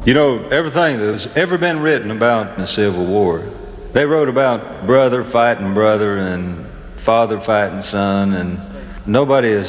You know, everything that's ever been written about the Civil War, they wrote about brother fighting brother and father fighting son, and nobody has